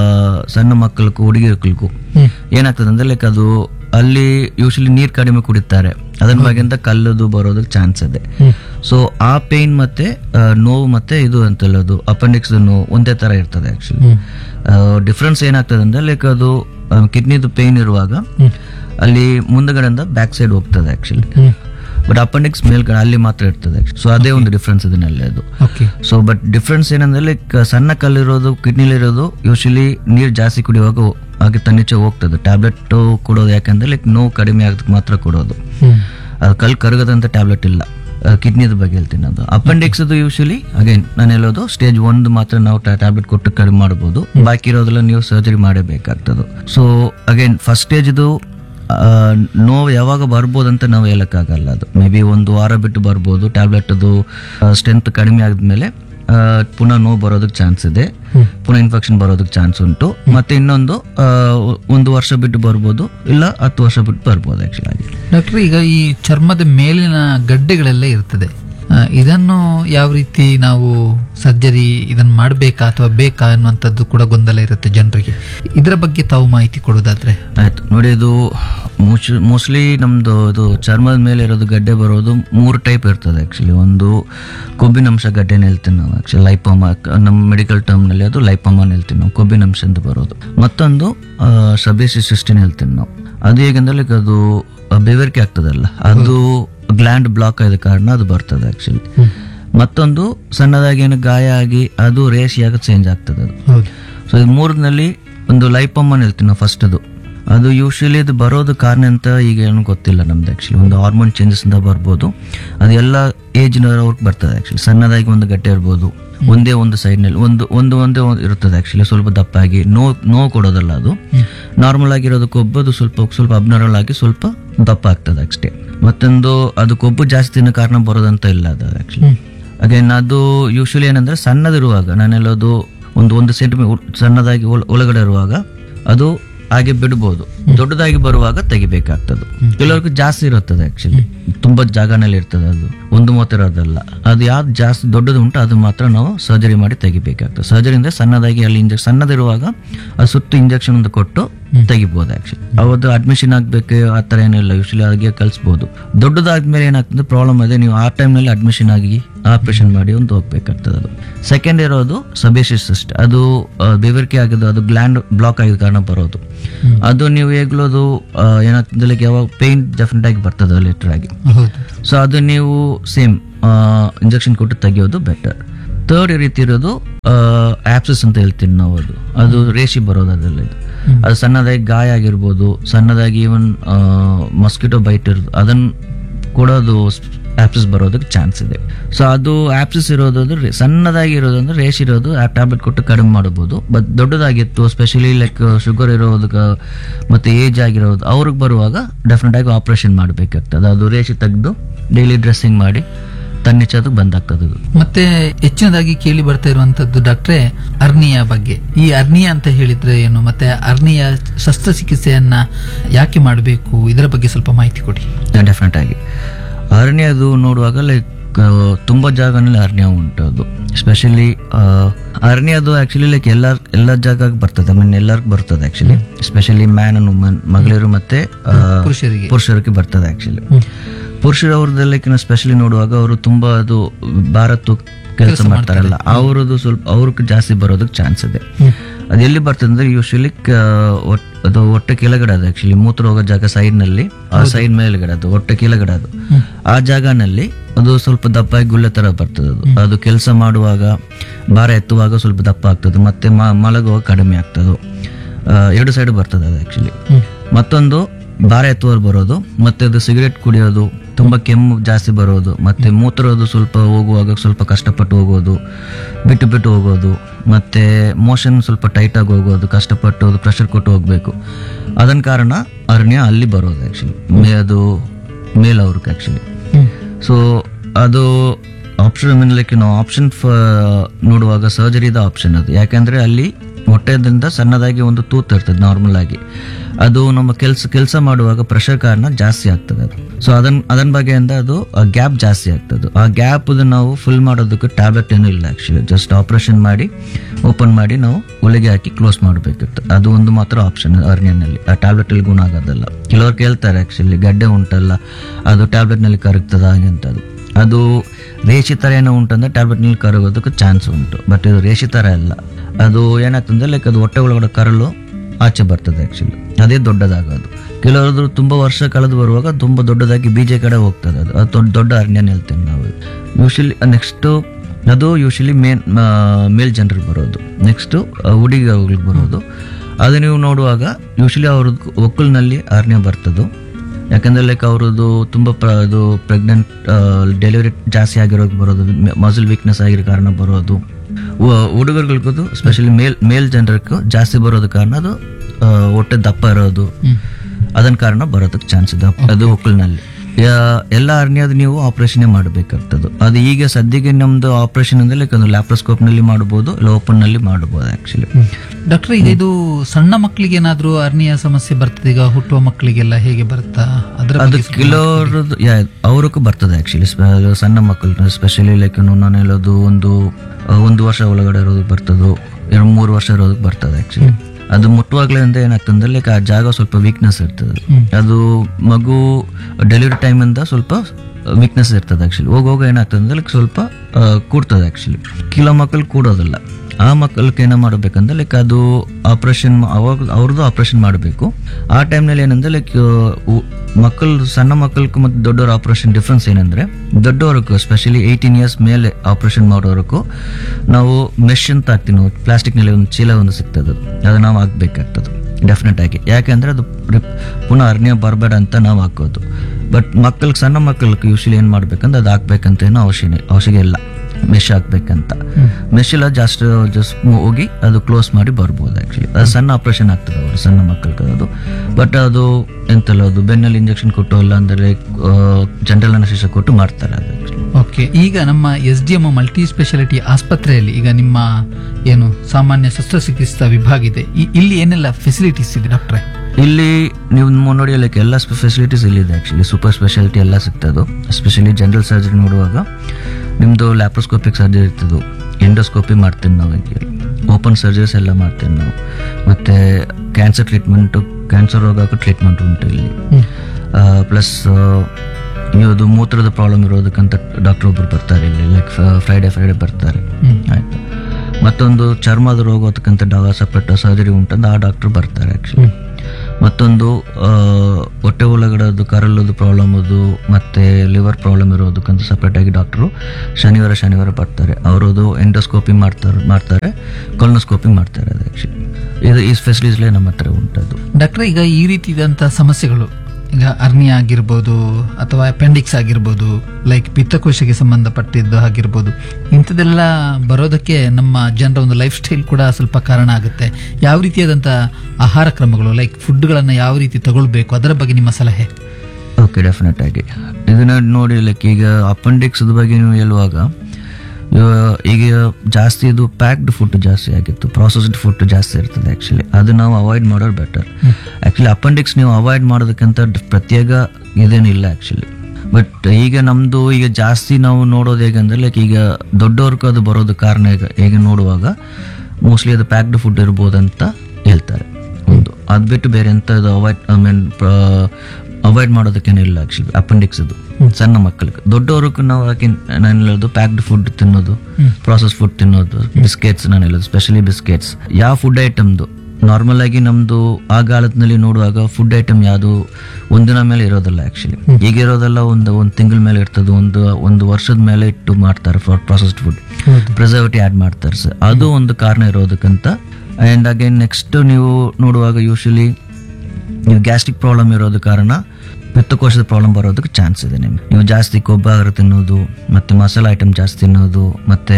ಸಣ್ಣ ಮಕ್ಕಳಿಗೂ ಹುಡುಗಿರ್ಗಳಿಗೂ ಏನಾಗ್ತದೆ ಅಂದ್ರೆ ಲೈಕ್ ಅದು ಅಲ್ಲಿ ಯೂಶಲಿ ನೀರ್ ಕಡಿಮೆ ಕುಡಿತಾರೆ, ಅದನ್ನ ಬಗ್ಗೆಂತ ಕಲ್ಲದು ಬರೋದಕ್ಕೆ ಚಾನ್ಸ್ ಇದೆ. ಸೊ ಆ ಪೇನ್ ಮತ್ತೆ ನೋವು ಮತ್ತೆ ಇದು ಅಂತಲ್ಲದು ಅಪೆಂಡಿಕ್ಸ್ ನೋವು ಒಂದೇ ತರ ಇರ್ತದೆ. ಆಕ್ಚುಲಿ ಡಿಫ್ರೆನ್ಸ್ ಏನಾಗ್ತದೆ ಅಂದ್ರೆ ಲೈಕ್ ಅದು ಕಿಡ್ನಿದು ಪೇನ್ ಇರುವಾಗ ಅಲ್ಲಿ ಮುಂದಗಡೆಯಿಂದ ಬ್ಯಾಕ್ ಸೈಡ್ ಹೋಗ್ತದೆ ಆಕ್ಚುಲಿ. ಬಟ್ ಅಪೆಂಡಿಕ್ಸ್ ಮೇಲ್ಗಡೆ ಅಲ್ಲಿ ಮಾತ್ರ ಇರ್ತದೆ. ಸೊ ಅದೇ ಒಂದು ಡಿಫ್ರೆನ್ಸ್ ಇದನ್ನಲ್ಲಿ ಅದು. ಸೊ ಬಟ್ ಡಿಫ್ರೆನ್ಸ್ ಏನಂದ್ರೆ ಲೈಕ್ ಸಣ್ಣ ಕಲ್ಲಿರೋದು ಕಿಡ್ನಿಲಿ ಇರೋದು ಯೂಶಲಿ ನೀರ್ ಜಾಸ್ತಿ ಕುಡಿಯುವಾಗ ಹಾಗೆ ತನ್ನಿಚ್ಚೆ ಹೋಗ್ತದೆ. ಟ್ಯಾಬ್ಲೆಟ್ ಕೊಡೋದು ಯಾಕಂದ್ರೆ ಲೈಕ್ ನೋವು ಕಡಿಮೆ ಆಗೋದಕ್ಕೆ ಮಾತ್ರ ಕೊಡೋದು. ಅದು ಕಲ್ ಕರಗದಂತ ಟ್ಯಾಬ್ಲೆಟ್ ಇಲ್ಲ. ಕಿಡ್ನಿದ ಬಗ್ಗೆ ಹೇಳ್ತೀನಿ. ಅದು ಅಪೆಂಡಿಕ್ಸ್ ಯೂಶಲಿ ಅಗೇನ್ ನಾನು ಹೇಳೋದು ಸ್ಟೇಜ್ ಒಂದು ಮಾತ್ರ ನಾವು ಟ್ಯಾಬ್ಲೆಟ್ ಕೊಟ್ಟು ಕಡಿಮೆ ಮಾಡಬಹುದು, ಬಾಕಿ ಇರೋದೆಲ್ಲ ನೀವು ಸರ್ಜರಿ ಮಾಡಬೇಕಾಗ್ತದೆ. ಸೊ ಅಗೇನ್ ಫಸ್ಟ್ ಸ್ಟೇಜ್ ಇದು ನೋವು ಯಾವಾಗ ಬರ್ಬೋದಂತ ನಾವು ಹೇಳಕ್ಕಾಗಲ್ಲ. ಅದು ಮೇ ಬಿ ಒಂದು ವಾರ ಬಿಟ್ಟು ಬರ್ಬೋದು. ಟ್ಯಾಬ್ಲೆಟ್ ಅದು ಸ್ಟ್ರೆಂತ್ ಕಡಿಮೆ ಆದ್ಮೇಲೆ ಪುನಃ ನೋವು ಬರೋದಕ್ಕೆ ಚಾನ್ಸ್ ಇದೆ, ಪುನಃ ಇನ್ಫೆಕ್ಷನ್ ಬರೋದಕ್ಕೆ ಚಾನ್ಸ್ ಉಂಟು. ಮತ್ತೆ ಇನ್ನೊಂದು ಒಂದು ವರ್ಷ ಬಿಟ್ಟು ಬರ್ಬೋದು, ಇಲ್ಲ ಹತ್ತು ವರ್ಷ ಬಿಟ್ಟು ಬರ್ಬೋದು ಆಕ್ಚುಲಿ. ಡಾಕ್ಟರ್, ಈಗ ಈ ಚರ್ಮದ ಮೇಲಿನ ಗಡ್ಡೆಗಳೆಲ್ಲ ಇರ್ತದೆ, ಇದನ್ನು ಯಾವ ರೀತಿ ನಾವು ಸರ್ಜರಿ ಇದನ್ನು ಮಾಡಬೇಕಾ ಅಥವಾ ಬೇಕಾ ಅನ್ನುವಂಥದ್ದು ಕೂಡ ಗೊಂದಲ ಇರುತ್ತೆ ಜನರಿಗೆ. ಇದರ ಬಗ್ಗೆ ತಾವು ಮಾಹಿತಿ ಕೊಡೋದಾದ್ರೆ? ಆಯ್ತು ನೋಡಿ, ಇದು ಮೋಸ್ಟ್ಲಿ ನಮ್ದು ಇದು ಚರ್ಮದ ಮೇಲೆ ಇರೋದು ಗಡ್ಡೆ ಬರೋದು ಮೂರು ಟೈಪ್ ಇರ್ತದೆ ಆಕ್ಚುಲಿ. ಒಂದು ಕೊಬ್ಬಿನಂಶ ಗಡ್ಡೆನ ಹೇಳ್ತೀವಿ ನಾವು, ಆಕ್ಚುಲಿ ಲೈಪೋಮಾ, ನಮ್ಮ ಮೆಡಿಕಲ್ ಟರ್ಮ್ ನಲ್ಲಿ ಅದು ಲೈಪೋಮಾನ್ ಹೇಳ್ತೀವಿ ನಾವು, ಕೊಬ್ಬಿನಂಶ ಅಂತ ಬರೋದು. ಮತ್ತೊಂದು ಸಬೇಸಿಸ್ ಸಿಸ್ಟಿನ್ ಹೇಳ್ತೀವಿ ನಾವು. ಅದು ಹೇಗಂದ್ರೆ ಅದು ಬೆವರಿಕೆ ಆಗ್ತದಲ್ಲ, ಅದು ಗ್ಲ್ಯಾಂಡ್ ಬ್ಲಾಕ್ ಆದ ಕಾರಣ ಅದು ಬರ್ತದೆ ಆಕ್ಚುಲಿ. ಮತ್ತೊಂದು ಸಣ್ಣದಾಗಿ ಏನು ಗಾಯ ಆಗಿ ಅದು ರೇಷಿಯಾಗಿ ಚೇಂಜ್ ಆಗ್ತದೆ ಅದು. ಸೊ ಇದು ಮೂರನಲ್ಲಿ ಒಂದು ಲೈಪೋಮಾನ್ ಹೇಳ್ತೀವಿ ನಾವು ಫಸ್ಟ್. ಅದು ಅದು ಯೂಶಲಿ ಅದು ಬರೋದು ಕಾರಣ ಅಂತ ಈಗ ಏನು ಗೊತ್ತಿಲ್ಲ ನಮ್ದು ಆಕ್ಚುಲಿ. ಒಂದು ಹಾರ್ಮೋನ್ ಚೇಂಜಸ್ ಇಂದ ಬರ್ಬೋದು, ಅದು ಎಲ್ಲ ಏಜ್ನವ್ರಿಗೆ ಬರ್ತದೆ ಆಕ್ಚುಲಿ. ಸಣ್ಣದಾಗಿ ಒಂದು ಗಡ್ಡೆ ಇರ್ಬೋದು, ಒಂದೇ ಒಂದು ಸೈಡ್ ನಲ್ಲಿ ಒಂದು ಒಂದು ಒಂದೇ ಇರುತ್ತದೆ ಆಕ್ಚುಲಿ, ಸ್ವಲ್ಪ ದಪ್ಪಾಗಿ ನೋ ನೋವು ಕೊಡೋದಲ್ಲ ಅದು. ನಾರ್ಮಲ್ ಆಗಿರೋದು ಕೊಬ್ಬು ಅದು ಸ್ವಲ್ಪ ಸ್ವಲ್ಪ ಅಬ್ನಾರ್ಮಲ್ ಆಗಿ ಸ್ವಲ್ಪ ದಪ್ಪ ಆಗ್ತದೆ ಅಷ್ಟೇ. ಮತ್ತೊಂದು ಅದು ಕೊಬ್ಬು ಜಾಸ್ತಿ ತಿನ್ನೋ ಕಾರಣ ಬರೋದಂತ ಇಲ್ಲ ಅದು ಆಕ್ಚುಲಿ. ಅಗೇನ್ ಅದು ಯೂಶಲಿ ಏನಂದ್ರೆ ಸಣ್ಣದಿರುವಾಗ, ನಾನೆಲ್ಲದು ಒಂದು ಒಂದು ಸೆಂಟಿಮೀಟರ್ ಸಣ್ಣದಾಗಿ ಒಳಗಡೆ ಇರುವಾಗ ಅದು ಹಾಗೆ ಬಿಡ್ಬೋದು, ದೊಡ್ಡದಾಗಿ ಬರುವಾಗ ತೆಗಿಬೇಕಾಗ್ತದೆ. ಕೆಲವ್ರಿಗೆ ಜಾಸ್ತಿ ಇರುತ್ತದೆ ಆಕ್ಚುಲಿ, ತುಂಬಾ ಜಾಗನಲ್ಲಿ ಇರ್ತದೆ ಅದು, ಒಂದು ಮೂವತ್ತು ಇರೋದಲ್ಲ. ಅದು ಯಾವ್ದು ಜಾಸ್ತಿ ದೊಡ್ಡದು ಉಂಟು ಅದು ಮಾತ್ರ ನಾವು ಸರ್ಜರಿ ಮಾಡಿ ತೆಗಿಬೇಕಾಗ್ತದೆ. ಸರ್ಜರಿ ಅಂದ್ರೆ ಸಣ್ಣದಾಗಿ ಅಲ್ಲಿ ಇಂಜೆಕ್ಷನ್ ಸಣ್ಣದಿರುವಾಗ ಅದು ಸುತ್ತು ಇಂಜೆಕ್ಷನ್ ಒಂದು ಕೊಟ್ಟು ತೆಗಿಬಹುದು ಆಕ್ಚುಲಿ. ಅವತ್ತು ಅಡ್ಮಿಷನ್ ಆಗ್ಬೇಕು ಆ ತರ ಏನಿಲ್ಲ, ಯೂಶಲಿ ಹಾಗೆ ಕಲ್ಸ್ಬೋದು. ದೊಡ್ಡದಾದ್ಮೇಲೆ ಏನಾಗ್ತದೆ ಪ್ರಾಬ್ಲಮ್ ಇದೆ, ನೀವು ಆ ಟೈಮ್ ನಲ್ಲಿ ಅಡ್ಮಿಷನ್ ಆಗಿ ಆಪರೇಷನ್ ಮಾಡಿ ಒಂದು ಹೋಗ್ಬೇಕಾಗ್ತದೆ. ಅದು ಸೆಕೆಂಡ್ ಇರೋದು ಸಬೇಸಿಸ್ ಸಿಸ್ಟ್, ಅದು ಬೆವರಿಕೆ ಆಗಿದ್ದು, ಅದು ಗ್ಲ್ಯಾಂಡ್ ಬ್ಲಾಕ್ ಆಗಿದ ಕಾರಣ ಬರೋದು. ಅದು ನೀವು ಹೇಗ್ಲೋದು ಏನಾಗ್ತದೆ, ಯಾವಾಗ ಪೇನ್ ಡೆಫಿನೆಟ್ ಆಗಿ ಬರ್ತದೆ ಲೇಟರ್ ಆಗಿ. ಸೊ ಅದು ನೀವು ಸೇಮ್ ಇಂಜೆಕ್ಷನ್ ಕೊಟ್ಟು ತೆಗಿಯೋದು ಬೆಟರ್. ಥರ್ಡ್ ರೀತಿ ಇರೋದು ಆಪ್ಸಿಸ್ ಅಂತ ಹೇಳ್ತೀನಿ ನಾವು, ಅದು ಅದು ರೇಷಿ ಬರೋದು ಅದೆಲ್ಲ. ಇದು ಅದು ಸಣ್ಣದಾಗಿ ಗಾಯ ಆಗಿರ್ಬೋದು, ಸಣ್ಣದಾಗಿ ಈವನ್ ಮಸ್ಕಿಟೋ ಬೈಟ್ ಇರೋದು, ಅದನ್ನ ಕೂಡ ಅದು ಆಪ್ಸಿಸ್ ಬರೋದಕ್ಕೆ ಚಾನ್ಸ್ ಇದೆ. ಸೊ ಅದು ಆಪ್ಸಿಸ್ ಇರೋದು ಸಣ್ಣದಾಗಿ ಇರೋದು ಅಂದ್ರೆ ರೇಷ್ ಇರೋದು ಆ ಟ್ಯಾಬ್ಲೆಟ್ ಕೊಟ್ಟು ಕಡಿಮೆ ಮಾಡಬಹುದು. ಬಟ್ ದೊಡ್ಡದಾಗಿತ್ತು ಸ್ಪೆಷಲಿ ಲೈಕ್ ಶುಗರ್ ಇರೋದಕ್ಕೆ ಮತ್ತೆ ಏಜ್ ಆಗಿರೋದು ಅವ್ರಿಗೆ ಬರುವಾಗ ಡೆಫಿನೆಟ್ ಆಗಿ ಆಪರೇಷನ್ ಮಾಡಬೇಕಾಗ್ತದೆ. ಅದು ರೇಷಿ ತೆಗೆದು ಡೈಲಿ ಡ್ರೆಸ್ಸಿಂಗ್ ಮಾಡಿ ತನ್ನಿಚ್ಚೋದಕ್ಕೆ ಬಂದಾಗ್ತದೆ. ಮತ್ತೆ ಹೆಚ್ಚಿನದಾಗಿ ಕೇಳಿ ಬರ್ತಾ ಇರುವಂತದ್ದು ಡಾಕ್ಟ್ರೆ ಅರ್ನಿಯಾ ಬಗ್ಗೆ. ಈ ಅರ್ನಿಯಾ ಅಂತ ಹೇಳಿದ್ರೆ ಏನು, ಮತ್ತೆ ಅರ್ನಿಯಾ ಶಸ್ತ್ರಚಿಕಿತ್ಸೆಯನ್ನ ಯಾಕೆ ಮಾಡಬೇಕು, ಇದರ ಬಗ್ಗೆ ಸ್ವಲ್ಪ ಮಾಹಿತಿ ಕೊಡಿ. ಡೆಫಿನೆಟ್ ಆಗಿ ಅರ್ನಿಯಾದು ನೋಡುವಾಗ ಲೈಕ್ ತುಂಬಾ ಜಾಗನಲ್ಲಿ ಅರ್ನಿಯಾ ಉಂಟು. ಅದು ಸ್ಪೆಷಲಿ ಅರ್ನಿಯಾದು ಆಕ್ಚುಲಿ ಲೈಕ್ ಎಲ್ಲ ಎಲ್ಲ ಜಾಗ ಬರ್ತದೆ, ಐ ಮೀನ್ ಎಲ್ಲರಿಗೂ ಬರ್ತದೆ actually. Specially man and woman, ಮಗಳಿರು ಮತ್ತೆ ಪುರುಷರಿಗೆ ಪುರುಷರಿಗೆ ಬರ್ತದೆ ಆಕ್ಚುಲಿ. ಪುರುಷರವ್ರದ್ದು ಲೈಕ್ ಸ್ಪೆಷಲಿ ನೋಡುವಾಗ ಅವರು ತುಂಬಾ ಅದು ಭಾರತ ಕೆಲಸ ಮಾಡ್ತಾರಲ್ಲ, ಅವರದು ಸ್ವಲ್ಪ ಅವ್ರಿಗೆ ಜಾಸ್ತಿ ಬರೋದಕ್ಕೆ ಚಾನ್ಸ್ ಇದೆ. ಅದು ಎಲ್ಲಿ ಬರ್ತದೆ ಅಂದ್ರೆ ಯೂಶಲಿ ಅದು ಹೊಟ್ಟೆ ಕೆಳಗಡೆ ಅದು ಆಕ್ಚುಲಿ ಮೂತ್ರ ಹೋಗೋ ಜಾಗ ಸೈಡ್ ನಲ್ಲಿ, ಆ ಸೈಡ್ ಮೇಲ್ಗಡೆ ಅದು ಹೊಟ್ಟೆ ಕೆಳಗಡೆ ಅದು ಆ ಜಾಗನಲ್ಲಿ ಅದು ಸ್ವಲ್ಪ ದಪ್ಪಾಗಿ ಗುಳ್ಳೆ ತರ ಬರ್ತದೆ. ಅದು ಅದು ಕೆಲಸ ಮಾಡುವಾಗ ಭಾರ ಎತ್ತುವಾಗ ಸ್ವಲ್ಪ ದಪ್ಪ ಆಗ್ತದೆ, ಮತ್ತೆ ಮಲಗುವಾಗ ಕಡಿಮೆ ಆಗ್ತದೆ. ಎರಡು ಸೈಡ್ ಬರ್ತದೆ ಅದು ಆಕ್ಚುಲಿ. ಮತ್ತೊಂದು ಭಾರ ಎತ್ತುವರು ಬರೋದು, ಮತ್ತೆ ಅದು ಸಿಗರೇಟ್ ಕುಡಿಯೋದು, ತುಂಬಾ ಕೆಮ್ಮು ಜಾಸ್ತಿ ಬರೋದು, ಮತ್ತೆ ಮೂತ್ರೋದು ಸ್ವಲ್ಪ ಹೋಗುವಾಗ ಸ್ವಲ್ಪ ಕಷ್ಟಪಟ್ಟು ಹೋಗೋದು, ಬಿಟ್ಟು ಬಿಟ್ಟು ಹೋಗೋದು, ಮತ್ತೆ ಮೋಷನ್ ಸ್ವಲ್ಪ ಟೈಟ್ ಆಗಿ ಹೋಗೋದು, ಕಷ್ಟಪಟ್ಟು ಪ್ರೆಷರ್ ಕೊಟ್ಟು ಹೋಗ್ಬೇಕು. ಅದನ್ನ ಕಾರಣ ಅರ್ನಿಯಾ ಅಲ್ಲಿ ಬರೋದು ಆಕ್ಚುಲಿ, ಅದು ಮೇಲ್ ಅವ್ರಿಗೆ ಆಕ್ಚುಲಿ. ಸೊ ಅದು ಆಪ್ಷನ್ ಲೈಕ್ ನಾವು ಆಪ್ಷನ್ ನೋಡುವಾಗ ಸರ್ಜರಿದ ಆಪ್ಷನ್ ಅದು, ಯಾಕಂದ್ರೆ ಅಲ್ಲಿ ಹೊಟ್ಟೆದಿಂದ ಸಣ್ಣದಾಗಿ ಒಂದು ತೂತು ಇರ್ತದೆ ನಾರ್ಮಲ್ ಆಗಿ, ಅದು ನಮ್ಮ ಕೆಲಸ ಕೆಲಸ ಮಾಡುವಾಗ ಪ್ರೆಷರ್ ಕಾರಣ ಜಾಸ್ತಿ ಆಗ್ತದೆ ಅದು. ಸೊ ಅದನ್ನ ಅದನ್ನ ಬಗ್ಗೆಯಿಂದ ಅದು ಗ್ಯಾಪ್ ಜಾಸ್ತಿ ಆಗ್ತದೆ. ಆ ಗ್ಯಾಪ್ ನಾವು ಫುಲ್ ಮಾಡೋದಕ್ಕೆ ಟ್ಯಾಬ್ಲೆಟ್ ಏನೂ ಇಲ್ಲ ಆಕ್ಚುಲಿ, ಜಸ್ಟ್ ಆಪರೇಷನ್ ಮಾಡಿ ಓಪನ್ ಮಾಡಿ ನಾವು ಒಳಗೆ ಹಾಕಿ ಕ್ಲೋಸ್ ಮಾಡಬೇಕಿತ್ತು. ಅದು ಒಂದು ಮಾತ್ರ ಆಪ್ಷನ್ ಅರ್ನಿಯಾನಲ್ಲಿ, ಆ ಟ್ಯಾಬ್ಲೆಟ್ ಅಲ್ಲಿ ಗುಣ ಆಗೋದಲ್ಲ. ಕೆಲವರು ಕೇಳ್ತಾರೆ ಆಕ್ಚುಲಿ ಗಡ್ಡೆ ಉಂಟಲ್ಲ ಅದು ಟ್ಯಾಬ್ಲೆಟ್ ನಲ್ಲಿ ಕರಗ್ತದ ಹಾಗೆ ಅಂತ. ಅದು ಅದು ರೇಷಿ ತರ ಏನೋ ಉಂಟಂದ್ರೆ ಟ್ಯಾಬ್ಲೆಟ್ ನಲ್ಲಿ ಕರಗೋದಕ್ಕೆ ಚಾನ್ಸ್ ಉಂಟು, ಬಟ್ ಇದು ರೇಷಿ ತರ ಅಲ್ಲ. ಅದು ಏನಾಗ್ತಂದ್ರೆ ಲೈಕ್ ಅದು ಹೊಟ್ಟೆ ಒಳಗಡೆ ಕರಲು ಆಚೆ ಬರ್ತದೆ ಆಕ್ಚುಲಿ, ಅದೇ ದೊಡ್ಡದಾಗೋದು. ಕೆಲವರು ತುಂಬಾ ವರ್ಷ ಕಳೆದು ಬರುವಾಗ ತುಂಬಾ ದೊಡ್ಡದಾಗಿ ಬೀಜ ಕಡೆ ಹೋಗ್ತದೆ. ಅದು ಅದು ದೊಡ್ಡ ದೊಡ್ಡ ಅರ್ನಿಯನ್ ಹೇಳ್ತೇವೆ ನಾವು. ಯೂಶಲಿ ನೆಕ್ಸ್ಟ್ ಅದು ಯೂಶಲಿ ಮೇನ್ ಮೇಲ್ ಜನರಿಗೆ ಬರೋದು, ನೆಕ್ಸ್ಟ್ ಹುಡುಗಿಗಳಿಗೆ ಬರೋದು. ಅದು ನೀವು ನೋಡುವಾಗ ಯೂಶಲಿ ಅವ್ರದ್ದು ಒಕ್ಕಲ್ನಲ್ಲಿ ಅರ್ನಿಯಾ ಬರ್ತದೆ. ಯಾಕಂದ್ರೆ ಲೈಕ್ ಅವ್ರದ್ದು ತುಂಬಾ ಅದು ಪ್ರೆಗ್ನೆಂಟ್ ಡೆಲಿವರಿ ಜಾಸ್ತಿ ಆಗಿರೋದು ಬರೋದು, ಮಸಲ್ ವೀಕ್ನೆಸ್ ಆಗಿರೋ ಕಾರಣ ಬರೋದು. ಹುಡುಗರಿಗೂ ಸ್ಪೆಷಲಿ ಮೇಲ್ ಮೇಲ್ ಜನರಿಗೂ ಜಾಸ್ತಿ ಬರೋದ ಕಾರಣ ಅದು ಹೊಟ್ಟೆ ದಪ್ಪ ಇರೋದು, ಅದನ್ನ ಕಾರಣ ಬರೋದಕ್ಕೆ ಚಾನ್ಸ್ ಇದೆ ಅದು ಒಕ್ಕಲ್ನಲ್ಲಿ. ಯಾ- ಎಲ್ಲ ಅರ್ನಿಯಾದ ನೀವು ಆಪರೇಷನ್ ಮಾಡಬೇಕಾಗ್ತದೆ. ಅದು ಈಗ ಸದ್ಯಕ್ಕೆ ನಮ್ದು ಆಪರೇಷನ್ ಅಂದ್ರೆ ಲೈಕ್ ಒಂದು ಲ್ಯಾಪ್ರೋಸ್ಕೋಪ್ ನಲ್ಲಿ ಮಾಡಬಹುದು, ಇಲ್ಲ ಓಪನ್ ನಲ್ಲಿ ಮಾಡಬಹುದು ಆಕ್ಚುಲಿ. ಡಾಕ್ಟರ್, ಈಗ ಇದು ಸಣ್ಣ ಮಕ್ಕಳಿಗೆ ಏನಾದ್ರೂ ಅರ್ನಿಯ ಸಮಸ್ಯೆ ಬರ್ತದೆ? ಈಗ ಹುಟ್ಟುವ ಮಕ್ಕಳಿಗೆಲ್ಲ ಹೇಗೆ ಬರುತ್ತಾ? ಅದರ ಅದು ಬಗ್ಗೆ ಸ್ವಲ್ಪ ಕೆಲವ್ರದ್ದು ಅವ್ರಿಗೂ ಬರ್ತದೆ ಆಕ್ಚುಲಿ. ಸಣ್ಣ ಮಕ್ಕಳು ಸ್ಪೆಷಲಿ ಲೈಕ್ ನಾನು ಹೇಳೋದು ಒಂದು ಒಂದು ವರ್ಷ ಒಳಗಡೆ ಇರೋದಕ್ಕೆ ಬರ್ತದೋ, ಎರಡು ಮೂರು ವರ್ಷ ಇರೋದಕ್ಕೆ ಬರ್ತದೆ ಆಕ್ಚುಲಿ. ಅದು ಮುಟ್ಟುವಾಗ್ಲಿಂದ ಏನಾಗ್ತದೆ ಲೈಕ್ ಆ ಜಾಗ ಸ್ವಲ್ಪ ವೀಕ್ನೆಸ್ ಇರ್ತದೆ. ಅದು ಮಗು ಡೆಲಿವರಿ ಟೈಮ್ ಇಂದ ಸ್ವಲ್ಪ ವೀಕ್ನೆಸ್ ಇರ್ತದೆ ಆಕ್ಚುಲಿ. ಹೋಗ ಹೋಗ ಏನಾಗ್ತದೆ ಅಂದ್ರೆ ಲೈಕ್ ಸ್ವಲ್ಪ ಕೂಡ್ತದೆ ಆಕ್ಚುಲಿ. ಕೆಲವು ಮಕ್ಕಳು ಕೂಡೋದಿಲ್ಲ. ಆ ಮಕ್ಕಳಿಗೆ ಏನ ಮಾಡ್ಬೇಕಂದ್ರೆ ಲೈಕ್ ಅದು ಆಪರೇಷನ್ ಅವಾಗ ಅವ್ರದ್ದು ಆಪರೇಷನ್ ಮಾಡಬೇಕು. ಆ ಟೈಮ್ನಲ್ಲಿ ಏನಂದ್ರೆ ಲೈಕ್ ಮಕ್ಕಳು ಸಣ್ಣ ಮಕ್ಕಳಿಗೂ ಮತ್ತು ದೊಡ್ಡವ್ರ ಆಪರೇಷನ್ ಡಿಫ್ರೆನ್ಸ್ ಏನಂದ್ರೆ, ದೊಡ್ಡವ್ರಿಗೂ ಸ್ಪೆಷಲಿ ಏಯ್ಟೀನ್ ಇಯರ್ಸ್ ಮೇಲೆ ಆಪರೇಷನ್ ಮಾಡೋರ್ಗೂ ನಾವು ಮೆಶ್ ಅಂತ ಹಾಕ್ತೀವಿ. ನಾವು ಪ್ಲಾಸ್ಟಿಕ್ನಲ್ಲಿ ಒಂದು ಚೀಲ ಒಂದು ಸಿಗ್ತದೆ, ಅದು ನಾವು ಹಾಕ್ಬೇಕಾಗ್ತದೆ ಡೆಫಿನೆಟ್ ಆಗಿ. ಯಾಕೆಂದ್ರೆ ಅದು ಪುನಃ ಅರ್ನಿಯ ಬರಬೇಡ ಅಂತ ನಾವು ಹಾಕೋದು. ಬಟ್ ಮಕ್ಕಳಿಗೆ ಸಣ್ಣ ಮಕ್ಕಳಿಗೆ ಯೂಶಲಿ ಏನ್ ಮಾಡ್ಬೇಕಂದ್ರೆ ಅದು ಹಾಕ್ಬೇಕಂತ ಏನೋ ಅವಶ್ಯ ಅವಶ್ಯಕ ಇಲ್ಲ. ಮೆಶ್ ಹಾಕ್ಬೇಕಂತ ಮೆಶ್ ಇಲ್ಲ, ಜಾಸ್ಟ್ ಜಸ್ಟ್ ಹೋಗಿ ಅದು ಕ್ಲೋಸ್ ಮಾಡಿ ಬರ್ಬೋದು ಆಕ್ಚುಲಿ. ಅದು ಸಣ್ಣ ಆಪರೇಷನ್ ಆಗ್ತದೆ ಅವರು ಸಣ್ಣ ಮಕ್ಕಳಿಗೆ ಅದು. ಬಟ್ ಅದು ಎಂತಲ್ಲ, ಅದು ಬೆನ್ನಲ್ಲಿ ಇಂಜೆಕ್ಷನ್ ಕೊಟ್ಟು ಇಲ್ಲ ಅಂದ್ರೆ ಜನರಲ್ ಅನಸ್ತೇಷಿಯಾ ಕೊಟ್ಟು ಮಾಡ್ತಾರೆ ಅದು. ಓಕೆ, ಈಗ ನಮ್ಮ S D M multi speciality ಆಸ್ಪತ್ರೆಯಲ್ಲಿ ಈಗ ನಿಮ್ಮ ಏನು ಸಾಮಾನ್ಯ ಶಸ್ತ್ರಚಿಕಿತ್ಸಾ ವಿಭಾಗ ಇದೆ, ಇ- ಇಲ್ಲಿ ಏನೆಲ್ಲ ಫೆಸಿಲಿಟೀಸ್ ಇದೆ ಡಾಕ್ಟ್ರೆ? ಇಲ್ಲಿ ನೀವು ನೋಡಿ ಲೈಕ್ ಎಲ್ಲ ಫೆಸಿಲಿಟೀಸ್ ಇಲ್ಲಿದೆ ಆಕ್ಚುಲಿ. ಸೂಪರ್ ಸ್ಪೆಷಾಲಿಟಿ ಎಲ್ಲ ಸಿಗ್ತದೆ. ಎಸ್ಪೆಷಲಿ ಜನರಲ್ ಸರ್ಜರಿ ನೋಡುವಾಗ ನಿಮ್ದು ಲ್ಯಾಪ್ರೋಸ್ಕೋಪಿಕ್ ಸರ್ಜರಿ ಇರ್ತದೆ, ಎಂಡೋಸ್ಕೋಪಿ ಮಾಡ್ತೀವಿ ನಾವು, ಓಪನ್ ಸರ್ಜರೀಸ್ ಎಲ್ಲ ಮಾಡ್ತೀವಿ ನಾವು. ಮತ್ತೆ ಕ್ಯಾನ್ಸರ್ ಟ್ರೀಟ್ಮೆಂಟ್, ಕ್ಯಾನ್ಸರ್ ರೋಗಕ್ಕೂ ಟ್ರೀಟ್ಮೆಂಟ್ ಉಂಟು ಇಲ್ಲಿ. ಪ್ಲಸ್ ಇದು ಮೂತ್ರದ ಪ್ರಾಬ್ಲಮ್ ಇರೋದಕ್ಕಂತ ಡಾಕ್ಟರ್ ಒಬ್ರು ಬರ್ತಾರೆ ಇಲ್ಲಿ, ಲೈಕ್ ಫ್ರೈಡೆ ಫ್ರೈಡೆ ಬರ್ತಾರೆ. ಆಯ್ತು. ಮತ್ತೊಂದು ಚರ್ಮದ ರೋಗ ಅದಕ್ಕಂತ ಸಪ್ರೇಟ್ ಸರ್ಜರಿ ಉಂಟಂತ ಆ ಡಾಕ್ಟರ್ ಬರ್ತಾರೆ ಆಕ್ಚುಲಿ. ಮತ್ತೊಂದು ಹೊಟ್ಟೆ ಒಳಗಡೆ ಕರಳದು ಪ್ರಾಬ್ಲಮ್ ಅದು ಮತ್ತೆ ಲಿವರ್ ಪ್ರಾಬ್ಲಮ್ ಇರೋದಕ್ಕಂತ ಸಪ್ರೇಟ್ ಆಗಿ ಡಾಕ್ಟರು ಶನಿವಾರ ಶನಿವಾರ ಬರ್ತಾರೆ. ಅವರದು ಎಂಡೋಸ್ಕೋಪಿ ಮಾಡ್ತಾರೆ ಮಾಡ್ತಾರೆ ಕೊಲೊನೋಸ್ಕೋಪಿ ಮಾಡ್ತಾರೆ. ಅದು ಆಕ್ಚುಲಿ ಇದು ಈ ಫೆಸಿಲಿಟೀಸ್ಲೇ ನಮ್ಮ ಹತ್ರ ಉಂಟದು. ಡಾಕ್ಟರ್, ಈಗ ಈ ರೀತಿಯಾದಂತಹ ಸಮಸ್ಯೆಗಳು, ಈಗ ಅರ್ನಿಯಾ ಆಗಿರ್ಬೋದು ಅಥವಾ ಅಪೆಂಡಿಕ್ಸ್ ಆಗಿರ್ಬೋದು, ಲೈಕ್ ಪಿತ್ತಕೋಶಕ್ಕೆ ಸಂಬಂಧಪಟ್ಟಿದ್ದು ಆಗಿರ್ಬೋದು, ಇಂಥದ್ದೆಲ್ಲ ಬರೋದಕ್ಕೆ ನಮ್ಮ ಜನರ ಒಂದು ಲೈಫ್ ಸ್ಟೈಲ್ ಕೂಡ ಸ್ವಲ್ಪ ಕಾರಣ ಆಗುತ್ತೆ. ಯಾವ ರೀತಿಯಾದಂತಹ ಆಹಾರ ಕ್ರಮಗಳು, ಲೈಕ್ ಫುಡ್ಗಳನ್ನು ಯಾವ ರೀತಿ ತಗೊಳ್ಬೇಕು, ಅದರ ಬಗ್ಗೆ ನಿಮ್ಮ ಸಲಹೆ? ಓಕೆ, ಡೆಫಿನೆಟ್ ಆಗಿ ಇದನ್ನ ನೋಡಿ ಲೈಕ್ ಈಗ ಅಪೆಂಡಿಕ್ಸ್ ಬಗ್ಗೆ ನೀವು ಹೇಳುವಾಗ ಈಗ ಜಾಸ್ತಿ ಇದು ಪ್ಯಾಕ್ಡ್ ಫುಡ್ ಜಾಸ್ತಿ ಆಗಿತ್ತು, ಪ್ರಾಸೆಸ್ಡ್ ಫುಡ್ ಜಾಸ್ತಿ ಇರ್ತದೆ ಆಕ್ಚುಲಿ. ಅದು ನಾವು ಅವಾಯ್ಡ್ ಮಾಡೋದು ಬೆಟರ್ ಆಕ್ಚುಲಿ. ಅಪೆಂಡಿಕ್ಸ್ ನೀವು ಅವಾಯ್ಡ್ ಮಾಡೋದಕ್ಕಂತ ಪ್ರತ್ಯೇಕ ಇದೇನಿಲ್ಲ ಆಕ್ಚುಲಿ. ಬಟ್ ಈಗ ನಮ್ದು ಈಗ ಜಾಸ್ತಿ ನಾವು ನೋಡೋದು ಹೇಗಂದ್ರೆ ಲೈಕ್ ಈಗ ದೊಡ್ಡವ್ರಿಗೂ ಅದು ಬರೋದು ಕಾರಣ ಈಗ ಹೇಗೆ ನೋಡುವಾಗ ಮೋಸ್ಟ್ಲಿ ಅದು ಪ್ಯಾಕ್ಡ್ ಫುಡ್ ಇರ್ಬೋದಂತ ಹೇಳ್ತಾರೆ. ಒಂದು ಅದ್ ಬಿಟ್ಟು ಬೇರೆ ಎಂತ avoid I mean avoid ಮಾಡೋದಕ್ಕೇನಿಲ್ಲ actually appendix ಅದು ಸಣ್ಣ ಮಕ್ಕಳಿಗೆ. ದೊಡ್ಡವ್ರಿಗೆ ನಾವು ನಾನು ಹೇಳೋದು ಪ್ಯಾಕ್ಡ್ ಫುಡ್ ತಿನ್ನೋದು, ಪ್ರಾಸೆಸ್ ಫುಡ್ ತಿನ್ನೋದು, ಬಿಸ್ಕೆಟ್ಸ್ ನಾನು ಹೇಳೋದು ಸ್ಪೆಷಲಿ ಬಿಸ್ಕೆಟ್ಸ್. ಯಾವ ಫುಡ್ ಐಟಮ್ದು ನಾರ್ಮಲ್ ಆಗಿ ನಮ್ದು ಆ ಕಾಲದಲ್ಲಿ ನೋಡುವಾಗ ಫುಡ್ ಐಟಮ್ ಯಾವುದು ಒಂದಿನ ಮೇಲೆ ಇರೋದಿಲ್ಲ ಆಕ್ಚುಲಿ. ಈಗ ಇರೋದೆಲ್ಲ ಒಂದು ಒಂದು ತಿಂಗಳ ಮೇಲೆ ಇರ್ತದೆ, ಒಂದು ಒಂದು ವರ್ಷದ ಮೇಲೆ ಇಟ್ಟು ಮಾಡ್ತಾರೆ for processed food, preservative add ಮಾಡ್ತಾರೆ ಸರ್. ಅದು ಒಂದು ಕಾರಣ ಇರೋದಕ್ಕಂತ. ಅಂಡ್ ಅಗೇನ್ ನೆಕ್ಸ್ಟ್ ನೀವು ನೋಡುವಾಗ ಯೂಶಲಿ ನೀವು ಗ್ಯಾಸ್ಟ್ರಿಕ್ ಪ್ರಾಬ್ಲಮ್ ಇರೋದು ಕಾರಣ ಪಿತ್ತಕೋಶದ ಪ್ರಾಬ್ಲಮ್ ಬರೋದಕ್ಕೆ ಚಾನ್ಸ್ ಇದೆ ನಿಮ್ಗೆ. ನೀವು ಜಾಸ್ತಿ ಕೊಬ್ಬಾರ ತಿನ್ನೋದು, ಮತ್ತೆ ಮಸಾಲೆ ಐಟಮ್ ಜಾಸ್ತಿ ತಿನ್ನೋದು, ಮತ್ತೆ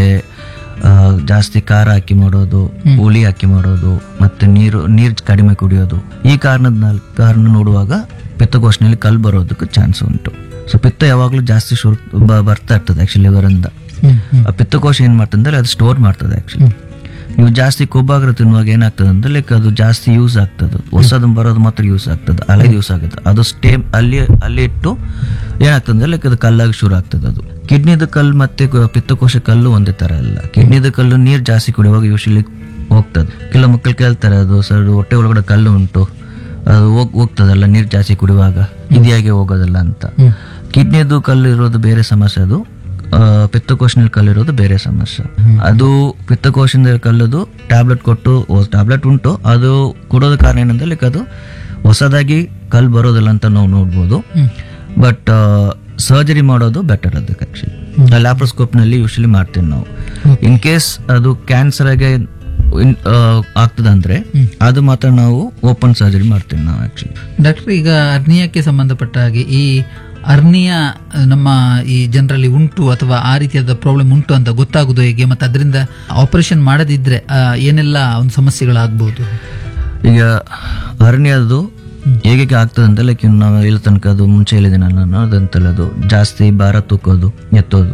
ಜಾಸ್ತಿ ಖಾರ ಹಾಕಿ ಮಾಡೋದು, ಹುಳಿ ಹಾಕಿ ಮಾಡೋದು, ಮತ್ತೆ ನೀರು ನೀರು ಕಡಿಮೆ ಕುಡಿಯೋದು, ಈ ಕಾರಣದ ಕಾರಣ ನೋಡುವಾಗ ಪಿತ್ತಕೋಶನಲ್ಲಿ ಕಲ್ಲು ಬರೋದಕ್ಕೆ ಚಾನ್ಸ್ ಉಂಟು. ಸೊ ಪಿತ್ತ ಯಾವಾಗಲೂ ಜಾಸ್ತಿ ಶುರು ಬರ್ತಾ ಇರ್ತದೆ ಆಕ್ಚುಲಿ ಲಿವರಿಂದ. ಆ ಪಿತ್ತಕೋಶ ಏನ್ ಮಾಡ್ತಂದ್ರೆ ಅದು ಸ್ಟೋರ್ ಮಾಡ್ತದೆ ಆಕ್ಚುಲಿ. ನೀವು ಜಾಸ್ತಿ ಕೊಬ್ಬಾಗ್ರ ತಿನ್ನುವಾಗ ಏನಾಗ್ತದೆ ಅಂದ್ರೆ ಲೈಕ್ ಅದು ಜಾಸ್ತಿ ಯೂಸ್ ಆಗ್ತದೆ, ಹೊಸದು ಬರೋದು ಮಾತ್ರ ಯೂಸ್ ಆಗ್ತದೆ, ಅಲ್ಲೇ ಯೂಸ್ ಆಗುತ್ತೆ. ಅದು ಸ್ಟೇ ಅಲ್ಲಿ ಅಲ್ಲಿ ಇಟ್ಟು ಏನಾಗ್ತದೆ ಅಂದ್ರೆ ಲೈಕ್ ಅದು ಕಲ್ಲಾಗಿ ಶುರು ಆಗ್ತದೆ. ಅದು ಕಿಡ್ನಿದ ಕಲ್ಲು ಮತ್ತೆ ಪಿತ್ತಕೋಶ ಕಲ್ಲು ಒಂದೇ ತರ ಇಲ್ಲ. ಕಿಡ್ನಿದ ಕಲ್ಲು ನೀರು ಜಾಸ್ತಿ ಕುಡಿಯುವಾಗ ಯೂಶಲಿ ಹೋಗ್ತದೆ. ಕೆಲವು ಮಕ್ಕಳು ಕೇಳ್ತಾರೆ ಅದು ಸರ್ ಹೊಟ್ಟೆ ಒಳಗಡೆ ಕಲ್ಲು ಉಂಟು, ಅದು ಹೋಗ್ ಹೋಗ್ತದಲ್ಲ ನೀರು ಜಾಸ್ತಿ ಕುಡಿಯುವಾಗ, ಇದ್ಯಾಗೆ ಹೋಗೋದಲ್ಲ ಅಂತ. ಕಿಡ್ನಿದು ಕಲ್ಲು ಇರೋದು ಬೇರೆ ಸಮಸ್ಯೆ, ಅದು ಪಿತ್ತಕೋಶನಲ್ಲಿ ಕಲ್ಲಿರೋದು ಬೇರೆ ಸಮಸ್ಯೆ. ಅದು ಪಿತ್ತಕೋಶದಿಂದ ಕಲ್ಲದು ಟ್ಯಾಬ್ಲೆಟ್ ಕೊಟ್ಟು ಟ್ಯಾಬ್ಲೆಟ್ ಉಂಟು, ಅದು ಕೊಡೋದ ಕಾರಣ ಏನಂದ್ರೆ ಲೈಕ್ ಅದು ಹೊಸದಾಗಿ ಕಲ್ಲು ಬರೋದಿಲ್ಲ ಅಂತ ನಾವು ನೋಡ್ಬೋದು. ಬಟ್ ಸರ್ಜರಿ ಮಾಡೋದು ಬೆಟರ್ ಅದಕ್ಕೆ ಆಕ್ಚುಲಿ. ಲ್ಯಾಪ್ರೋಸ್ಕೋಪ್ ನಲ್ಲಿ ಯೂಶಲಿ ಮಾಡ್ತೀವಿ ನಾವು. ಇನ್ ಕೇಸ್ ಅದು ಕ್ಯಾನ್ಸರ್ ಆಗಿ ಆಗ್ತದಂದ್ರೆ ಅದು ಮಾತ್ರ ನಾವು ಓಪನ್ ಸರ್ಜರಿ ಮಾಡ್ತೀವಿ ನಾವು ಆಕ್ಚುಲಿ. ಡಾಕ್ಟರ್, ಈಗ ಅರ್ನಿಯಾಕ್ಕೆ ಸಂಬಂಧಪಟ್ಟ ಹಾಗೆ ಈ ಅರ್ನಿಯಾ ನಮ್ಮ ಈ ಜನರಲ್ಲಿ ಉಂಟು ಅಥವಾ ಆ ರೀತಿಯಾದ ಪ್ರಾಬ್ಲಮ್ ಉಂಟು ಅಂತ ಗೊತ್ತಾಗುದು ಹೇಗೆ, ಮತ್ತೆ ಅದರಿಂದ ಆಪರೇಷನ್ ಮಾಡದಿದ್ರೆ ಏನೆಲ್ಲ ಒಂದು ಸಮಸ್ಯೆಗಳಾಗಬಹುದು? ಈಗ ಅರ್ನಿಯಾದು ಹೇಗೆ ಆಗ್ತದೆ ಅಂತ ಲೈಕ್ ನಾವು ಇಲ್ಲಿ ತನಕ ಅದು ಮುಂಚೆ ಹೇಳಿದ್ದೀನಲ್ಲ ಅದಂತಲ್ಲ, ಅದು ಜಾಸ್ತಿ ಭಾರ ತೂಕೋದು, ಎತ್ತೋದು,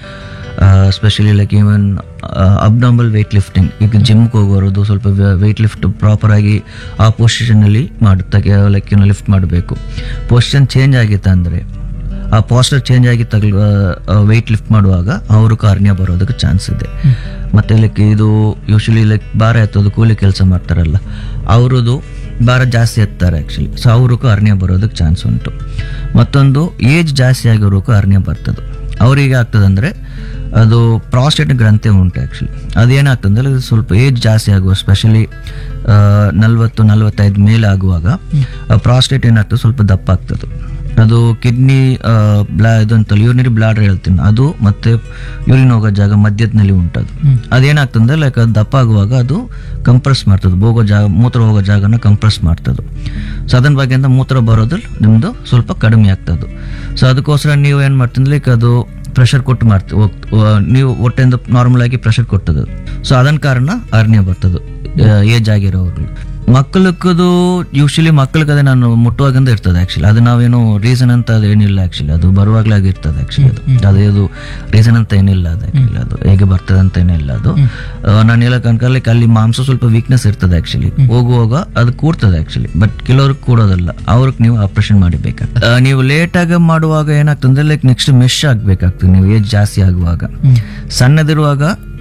specially like even abnormal weight lifting. ಈಗ ಜಿಮ್ಗೆ ಹೋಗೋದು ಸ್ವಲ್ಪ ವೆಯ್ಟ್ ಲಿಫ್ಟ್ ಪ್ರಾಪರ್ ಆಗಿ ಆ ಪೊಸಿಷನ್ ಅಲ್ಲಿ ಮಾಡುತ್ತಾಗೆ ಲೈಕ್ ಲಿಫ್ಟ್ ಮಾಡಬೇಕು. ಪೊಸಿಷನ್ ಚೇಂಜ್ ಆಗಿತ್ತು ಅಂದ್ರೆ, ಆ ಪಾಸ್ಟರ್ ಚೇಂಜ್ ಆಗಿ ತಗಲ್ ವೆಯ್ಟ್ ಲಿಫ್ಟ್ ಮಾಡುವಾಗ ಅವರು ಕಾರ್ನಿಯಾ ಬರೋದಕ್ಕೆ ಚಾನ್ಸ್ ಇದೆ. ಮತ್ತೆ ಲೈಕ್ ಇದು ಯೂಶಲಿ ಲೈಕ್ ಭಾರ ಎತ್ತೋದು ಕೂಲಿ ಕೆಲಸ ಮಾಡ್ತಾರಲ್ಲ, ಅವ್ರದ್ದು ಭಾರ ಜಾಸ್ತಿ ಎತ್ತಾರೆ ಆ್ಯಕ್ಚುಲಿ, ಸೊ ಅವ್ರಿಗೂ ಅರ್ನಿಯಾ ಬರೋದಕ್ಕೆ ಚಾನ್ಸ್ ಉಂಟು. ಮತ್ತೊಂದು ಏಜ್ ಜಾಸ್ತಿ ಆಗಿರೋಕ್ಕೂ ಅರ್ನಿಯಾ ಬರ್ತದೆ. ಅವ್ರಿಗೆ ಆಗ್ತದಂದ್ರೆ ಅದು ಪ್ರಾಸ್ಟೇಟ್ ಗ್ರಂಥಿ ಉಂಟು ಆ್ಯಕ್ಚುಲಿ, ಅದೇನಾಗ್ತದೆ ಅಂದರೆ ಸ್ವಲ್ಪ ಏಜ್ ಜಾಸ್ತಿ ಆಗುವ, ಸ್ಪೆಷಲಿ ನಲ್ವತ್ತು ನಲ್ವತ್ತೈದು ಮೇಲೆ ಆಗುವಾಗ ಪ್ರಾಸ್ಟೇಟ್ ಏನಾಗ್ತದೆ ಸ್ವಲ್ಪ ದಪ್ಪ ಆಗ್ತದೆ. ಅದು ಕಿಡ್ನಿ ಬ್ಲಾ ಇದು ಅಂತಲ್ಲ ಯೂರಿನರಿ ಬ್ಲಾಡರ್ ಹೇಳ್ತೀನಿ, ಅದು ಮತ್ತೆ ಯೂರಿನ್ ಹೋಗೋ ಜಾಗ ಮಧ್ಯದಲ್ಲಿ ಉಂಟದು. ಅದೇನಾಗ್ತದೆ ಲೈಕ್ ಅದು ದಪ್ಪ ಆಗುವಾಗ ಅದು ಕಂಪ್ರೆಸ್ ಮಾಡ್ತದೆ, ಹೋಗೋ ಜಾಗ ಮೂತ್ರ ಹೋಗೋ ಜಾಗನ ಕಂಪ್ರೆಸ್ ಮಾಡ್ತದೆ. ಸೊ ಅದನ್ನ ಬಗ್ಗೆ ಅಂತ ಮೂತ್ರ ಬರೋದು ನಿಮ್ಮದು ಸ್ವಲ್ಪ ಕಡಿಮೆ ಆಗ್ತದೆ. ಸೊ ಅದಕ್ಕೋಸ್ಕರ ನೀವು ಏನು ಮಾಡ್ತೀನಿ ಲೈಕ್ ಅದು ಪ್ರೆಷರ್ ಕೊಟ್ಟು ಮಾಡ್ತೀವಿ, ನೀವು ಹೊಟ್ಟೆಯಿಂದ ನಾರ್ಮಲ್ ಆಗಿ ಪ್ರೆಷರ್ ಕೊಟ್ಟದು. ಸೊ ಅದನ್ನ ಕಾರಣ ಅರ್ನಿಯಾ ಬರ್ತದೆ ಏಜ್ ಆಗಿರೋರು. ಮಕ್ಕಳಕ್ಕದು ಯೂಶಲಿ ಮಕ್ಕಳಿಗೆ ಅದೇ ನಾನು ಮುಟ್ಟುವಾಗಿಂದ ಇರ್ತದೆ ಆ್ಯಕ್ಚುಲಿ, ಅದು ನಾವೇನು ರೀಸನ್ ಅಂತ ಅದು ಏನಿಲ್ಲ ಆ್ಯಕ್ಚುಲಿ, ಅದು ಬರುವಾಗಲಾಗಿ ಇರ್ತದೆ ಆ್ಯಕ್ಚುಲಿ. ಅದು ಅದೇ ಅದು ರೀಸನ್ ಅಂತ ಏನಿಲ್ಲ ಅದು ಆ್ಯಕ್ಚುಲಿ, ಅದು ಹೇಗೆ ಬರ್ತದೆ ಅಂತ ಏನಿಲ್ಲ. ಅದು ನಾನು ಹೇಳಕ್ ಅನ್ಕೊಳ್ಳಿಕ್ಕೆ ಅಲ್ಲಿ ಮಾಂಸ ಸ್ವಲ್ಪ ವೀಕ್ನೆಸ್ ಇರ್ತದೆ ಆ್ಯಕ್ಚುಲಿ, ಹೋಗುವಾಗ ಅದು ಕೂಡ್ತದೆ ಆ್ಯಕ್ಚುಲಿ, ಬಟ್ ಕೆಲವ್ರಿಗೆ ಕೂಡೋದಲ್ಲ, ಅವ್ರಿಗೆ ನೀವು ಆಪರೇಷನ್ ಮಾಡಿಬೇಕಾಗ್ತದೆ. ನೀವು ಲೇಟಾಗಿ ಮಾಡುವಾಗ ಏನಾಗ್ತದೆ ಲೈಕ್ ನೆಕ್ಸ್ಟ್ ಮೆಶ್ ಆಗ್ಬೇಕಾಗ್ತದೆ. ನೀವು ಏಜ್ ಜಾಸ್ತಿ ಆಗುವಾಗ, ಸಣ್ಣದಿರುವಾಗ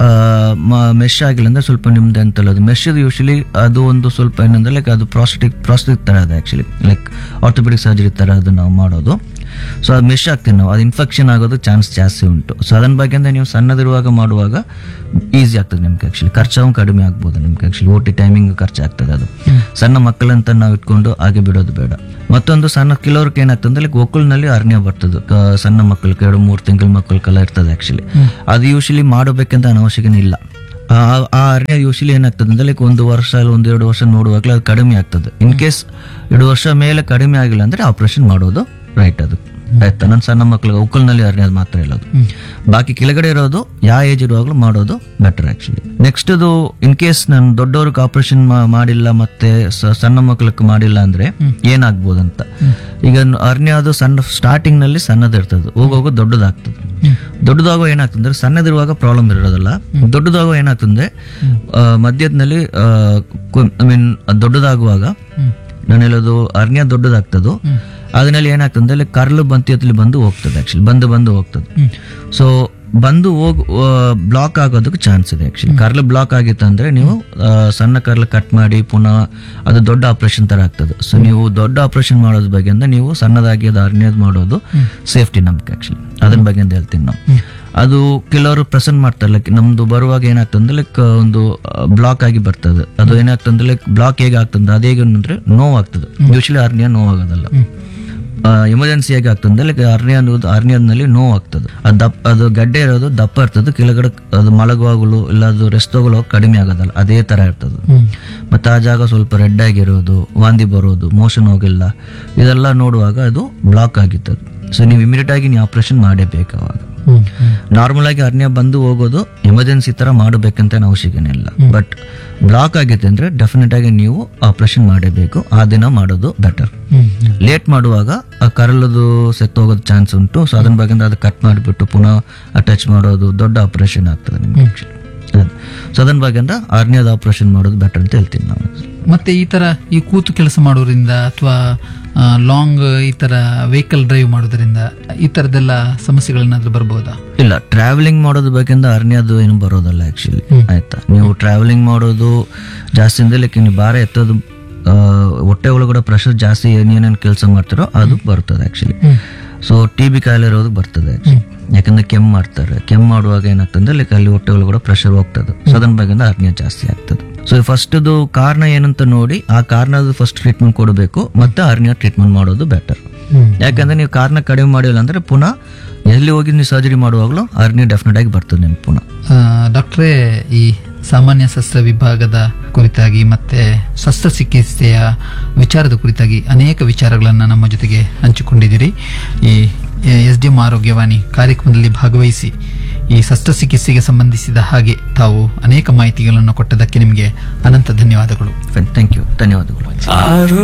ಮೆಶ್ ಆಗಿಲ್ಲ ಅಂದ್ರೆ ಸ್ವಲ್ಪ ನಿಮ್ದು ಅಂತಲ್ಲ, ಅದು ಮೆಶ್ ಯೂಶಲಿ ಅದು ಒಂದು ಸ್ವಲ್ಪ ಏನಂದ್ರೆ ಲೈಕ್ ಅದು ಪ್ರಾಸ್ಟಿಕ್ ಪ್ರಾಸ್ಟಿಕ್ ತರ ಅದು ಆಕ್ಚುಲಿ ಲೈಕ್ ಆರ್ಥೋಪೆಡಿಕ್ ಸರ್ಜರಿ ತರ ಅದು ನಾವು ಮಾಡೋದು. ಸೊ ಅದು ಮೆಶ್ ಆಗ್ತೀವಿ ನಾವು, ಅದು ಇನ್ಫೆಕ್ಷನ್ ಆಗೋದು ಚಾನ್ಸ್ ಜಾಸ್ತಿ ಉಂಟು. ಸೊ ಅದನ್ನ ಬಗ್ಗೆ ಅಂದ್ರೆ ನೀವು ಸಣ್ಣದಿರುವಾಗ ಮಾಡುವಾಗ ಈಸಿ ಆಗ್ತದೆ ನಿಮ್ಗೆ ಆಕ್ಚುಲಿ, ಖರ್ಚು ಕಡಿಮೆ ಆಗ್ಬೋದು ನಿಮ್ಗೆ ಆಕ್ಚುಲಿ, ಓಟಿ ಟೈಮಿಂಗ್ ಖರ್ಚು ಆಗ್ತದೆ. ಅದು ಸಣ್ಣ ಮಕ್ಕಳಂತ ನಾವು ಇಟ್ಕೊಂಡು ಹಾಗೆ ಬಿಡೋದು ಬೇಡ. ಮತ್ತೊಂದು ಸಣ್ಣ ಕೆಲವ್ರಿಗೆ ಏನಾಗ್ತದೆ ಲೈಕ್ ಒಕ್ಕಲ್ನಲ್ಲಿ ಅರ್ನಿಯಾ ಬರ್ತದೆ, ಸಣ್ಣ ಮಕ್ಕಳಿಗೆ ಎರಡು ಮೂರು ತಿಂಗಳ ಮಕ್ಕಳಿಗೆಲ್ಲ ಇರ್ತದೆ ಆಕ್ಚುಲಿ. ಅದು ಯೂಶಲಿ ಮಾಡಬೇಕಂತ ಅವಶ್ಯಕತೆ ಇಲ್ಲ. ಆ ಅರ್ನಿಯಾ ಯೂಶಲಿ ಏನಾಗ್ತದೆ ಅಂದ್ರೆ ಲೈಕ್ ಒಂದು ವರ್ಷ ಇಲ್ಲ ಒಂದು ಎರಡು ವರ್ಷ ನೋಡುವಾಗಲೇ ಅದು ಕಡಿಮೆ ಆಗ್ತದೆ. ಇನ್ ಕೇಸ್ ಎರಡು ವರ್ಷ ಮೇಲೆ ಕಡಿಮೆ ಆಗಿಲ್ಲ ಅಂದ್ರೆ ಆಪರೇಷನ್ ಮಾಡೋದು ರೈಟ್. ಅದು ಆಯ್ತಾ, ನನ್ನ ಸಣ್ಣ ಮಕ್ಕಳಿಗೆ ಉಕ್ಕಲ್ನಲ್ಲಿ ಅರ್ನಿಯಾ ಮಾತ್ರ ಇರೋದು, ಬಾಕಿ ಕೆಳಗಡೆ ಇರೋದು ಯಾವ ಏಜ್ ಇರುವಾಗಲೂ ಮಾಡೋದು ಬೆಟರ್ ಆಕ್ಚುಲಿ. ನೆಕ್ಸ್ಟ್ ಅದು ಇನ್ ಕೇಸ್ ನಾನು ದೊಡ್ಡವ್ರಿಗೆ ಆಪರೇಷನ್ ಮಾಡಿಲ್ಲ ಮತ್ತೆ ಸಣ್ಣ ಮಕ್ಕಳಿಗೆ ಮಾಡಿಲ್ಲ ಅಂದ್ರೆ ಏನಾಗ್ಬೋದಂತ. ಈಗ ಅರ್ನಿಯಾ ಅದು ಸಣ್ಣ ಸ್ಟಾರ್ಟಿಂಗ್ ನಲ್ಲಿ ಸಣ್ಣದಿರ್ತದೆ, ಹೋಗೋಗ ದೊಡ್ಡದಾಗ್ತದೆ. ದೊಡ್ಡದಾಗೋ ಏನಾಗ್ತದೆ ಅಂದ್ರೆ ಸಣ್ಣದಿರುವಾಗ ಪ್ರಾಬ್ಲಮ್ ಇರೋದಲ್ಲ, ದೊಡ್ಡದಾಗೋ ಏನಾಗ್ತದೆ ಮಧ್ಯದಲ್ಲಿ ಐ ಮೀನ್ ದೊಡ್ಡದಾಗುವಾಗ ನಾನು ಹೇಳೋದು ಅರ್ನಿಯಾ ದೊಡ್ಡದಾಗ್ತದೋ ಅದರಲ್ಲಿ ಏನಾಗ್ತದೆ ಕರ್ಲು ಬಂತಿಯಲ್ಲಿ ಬಂದು ಹೋಗ್ತದೆ ಆಕ್ಚುಲಿ, ಬಂದು ಬಂದು ಹೋಗ್ತದೆ. ಸೊ ಬಂದು ಹೋಗ್ ಬ್ಲಾಕ್ ಆಗೋದಕ್ಕೆ ಚಾನ್ಸ್ ಇದೆ ಆಕ್ಚುಲಿ. ಕರ್ಲು ಬ್ಲಾಕ್ ಆಗಿತ್ತು ಅಂದ್ರೆ ನೀವು ಸಣ್ಣ ಕರ್ಲು ಕಟ್ ಮಾಡಿ ಪುನಃ ಅದು ದೊಡ್ಡ ಆಪರೇಷನ್ ತರ ಆಗ್ತದೆ. ಸೊ ನೀವು ದೊಡ್ಡ ಆಪರೇಷನ್ ಮಾಡೋದ್ರ ಬಗ್ಗೆ ಅಂದ್ರೆ ನೀವು ಸಣ್ಣದಾಗಿ ಅದು ಅರ್ನಿಯದ್ ಮಾಡೋದು ಸೇಫ್ಟಿ ನಮ್ಗೆ ಆಕ್ಚುಲಿ, ಅದನ್ನ ಬಗ್ಗೆ ಅಂತ ಹೇಳ್ತೀನಿ ನಾವು. ಅದು ಕೆಲವರು ಪ್ರೆಸೆಂಟ್ ಮಾಡ್ತಾರೆ ಲೈಕ್ ನಮ್ದು ಬರುವಾಗ ಏನಾಗ್ತದೆ ಲೈಕ್ ಒಂದು ಬ್ಲಾಕ್ ಆಗಿ ಬರ್ತದೆ. ಅದು ಏನಾಗ್ತದೆ ಲೈಕ್ ಬ್ಲಾಕ್ ಹೇಗೆ ಆಗ್ತದೆ ಅದು ಹೇಗೆ ಅಂದ್ರೆ ನೋವಾಗ್ತದೆ. ಯೂಶಲಿ ಅರ್ನಿಯಾ ನೋವಾಗೋದಲ್ಲ, ಎಮರ್ಜೆನ್ಸಿ ಆಗಿ ಆಗ್ತದೆ ಲೈಕ್ ಅರ್ನಿಯಾ ಅನ್ನೋದು ಅರ್ನಿಯಾದಲ್ಲಿ ನೋವು ಆಗ್ತದೆ. ಅದು ದಪ್ಪ ಅದು ಗಡ್ಡೆ ಇರೋದು ದಪ್ಪ ಇರ್ತದೆ, ಕೆಳಗಡೆ ಅದು ಮಲಗುವಾಗಲು ಇಲ್ಲ ಅದು ರೆಸ್ಟ್ ತಗೊಳ್ಳೋ ಕಡಿಮೆ ಆಗೋದಲ್ಲ, ಅದೇ ತರ ಇರ್ತದೆ. ಮತ್ತೆ ಆ ಜಾಗ ಸ್ವಲ್ಪ ರೆಡ್ ಆಗಿರೋದು, ವಾಂತಿ ಬರೋದು, ಮೋಷನ್ ಹೋಗಿಲ್ಲ, ಇದೆಲ್ಲ ನೋಡುವಾಗ ಅದು ಬ್ಲಾಕ್ ಆಗಿರ್ತದೆ. ಸೊ ನೀವು ಇಮಿಡಿಯೇಟ್ ಆಗಿ ನೀವು ಆಪರೇಷನ್ ಮಾಡೇಬೇಕು. ಅವಾಗ ನಾರ್ಮಲ್ ಆಗಿ ಅರ್ನಿಯಾ ಬಂದು ಹೋಗೋದು ಎಮರ್ಜೆನ್ಸಿ ತರ ಮಾಡಬೇಕಂತ ಅವಶ್ಯಕತೆ ಇಲ್ಲ. ಬಟ್ ಬ್ಲಾಕ್ ಆಗಿತ್ತು ಅಂದ್ರೆ ಡೆಫಿನೆಟ್ ಆಗಿ ನೀವು ಆಪರೇಷನ್ ಮಾಡಬೇಕು, ಆ ದಿನ ಮಾಡೋದು ಬೆಟರ್. ಲೇಟ್ ಮಾಡುವಾಗ ಆ ಕರಳದು ಸೆತ್ತೋಗೋದು ಚಾನ್ಸ್ ಉಂಟು. ಸೊ ಅದನ್ನ ಬಗ್ಗೆ ಅದು ಕಟ್ ಮಾಡಿಬಿಟ್ಟು ಪುನಃ ಅಟ್ಯಾಚ್ ಮಾಡೋದು ದೊಡ್ಡ ಆಪರೇಷನ್ ಆಗ್ತದೆ ನಿಮ್ಗೆ. ಸೊ ಅದನ್ನ ಬಗ್ಗೆ ಅಂದ್ರೆ ಅರ್ನಿಯಾದ ಆಪರೇಷನ್ ಮಾಡೋದು ಬೆಟರ್ ಅಂತ ಹೇಳ್ತೀನಿ ನಾವು. ಮತ್ತೆ ಈ ತರ ಈ ಕೂತು ಕೆಲಸ ಮಾಡೋದ್ರಿಂದ ಅಥವಾ ಲಾಂಗ್ ಈ ತರ ವೆಹಿಕಲ್ ಡ್ರೈವ್ ಮಾಡೋದ್ರಿಂದ ಈ ತರದೆಲ್ಲ ಸಮಸ್ಯೆಗಳೇನಾದ್ರೂ ಬರ್ಬೋದಾ? ಇಲ್ಲ, ಟ್ರಾವೆಲಿಂಗ್ ಮಾಡೋದ್ರ ಬಗ್ಗೆ ಅರ್ನಿಯಾದು ಏನು ಬರೋದಲ್ಲ ಆಕ್ಚುಲಿ. ಆಯ್ತಾ, ನೀವು ಟ್ರಾವೆಲಿಂಗ್ ಮಾಡೋದು ಜಾಸ್ತಿ ಅಂದ್ರೆ ಲೈಕ್ ನೀವು ಭಾರ ಎತ್ತೋದು, ಹೊಟ್ಟೆ ಒಳಗಡೆ ಪ್ರೆಷರ್ ಜಾಸ್ತಿ ಏನೇನೇನು ಕೆಲಸ ಮಾಡ್ತಾರೋ ಅದು ಬರ್ತದೆ ಆಕ್ಚುಲಿ. ಸೊ ಟಿ ಬಿ ಕಾಯಿಲೆ ಇರೋದು ಬರ್ತದೆ ಆಕ್ಚುಲಿ, ಯಾಕಂದ್ರೆ ಕೆಮ್ಮು ಮಾಡ್ತಾರೆ. ಕೆಮ್ಮು ಮಾಡುವಾಗ ಏನಾಗ್ತದೆ ಲೈಕ್ ಅಲ್ಲಿ ಹೊಟ್ಟೆ ಒಳಗಡೆ ಪ್ರೆಷರ್ ಹೋಗ್ತದೆ. ಸೊ ಅದನ್ನ ಬಗ್ಗೆ ಅರ್ನಿಯಾ ಜಾಸ್ತಿ ಆಗ್ತದೆ. ಸೊ ಫಸ್ಟ್ ಕಾರಣ ಏನಂತ ನೋಡಿ ಆ ಕಾರಣದ ಫಸ್ಟ್ ಟ್ರೀಟ್ಮೆಂಟ್ ಕೊಡಬೇಕು, ಮತ್ತೆ ಅರ್ನಿಯಾ ಟ್ರೀಟ್ಮೆಂಟ್ ಮಾಡೋದು ಬೆಟರ್. ಯಾಕಂದ್ರೆ ನೀವು ಕಾರಣ ಕಡಿಮೆ ಮಾಡಿಲ್ಲ ಅಂದ್ರೆ ಪುನಃ ಎಲ್ಲಿ ಹೋಗಿ ನೀವು ಸರ್ಜರಿ ಮಾಡುವಾಗಲೂ ಅರ್ನಿಯಾ ಡೆಫಿನೆಟ್ ಆಗಿ ಬರ್ತದೆ ನಿಮ್ಗೆ ಪುನಃ. ಡಾಕ್ಟ್ರೇ, ಈ ಸಾಮಾನ್ಯ ಶಸ್ತ್ರ ವಿಭಾಗದ ಕುರಿತಾಗಿ ಮತ್ತೆ ಶಸ್ತ್ರಚಿಕಿತ್ಸೆಯ ವಿಚಾರದ ಕುರಿತಾಗಿ ಅನೇಕ ವಿಚಾರಗಳನ್ನು ನಮ್ಮ ಜೊತೆಗೆ ಹಂಚಿಕೊಂಡಿದ್ದೀರಿ. ಈ ಎಸ್ ಡಿ ಎಂ ಆರೋಗ್ಯವಾಣಿ ಕಾರ್ಯಕ್ರಮದಲ್ಲಿ ಭಾಗವಹಿಸಿ ಈ ಶಸ್ತ್ರಚಿಕಿತ್ಸೆಗೆ ಸಂಬಂಧಿಸಿದ ಹಾಗೆ ತಾವು ಅನೇಕ ಮಾಹಿತಿಗಳನ್ನು ಕೊಟ್ಟದಕ್ಕೆ ನಿಮಗೆ ಅನಂತ ಧನ್ಯವಾದಗಳು. ಥ್ಯಾಂಕ್ ಯು, ಧನ್ಯವಾದಗಳು.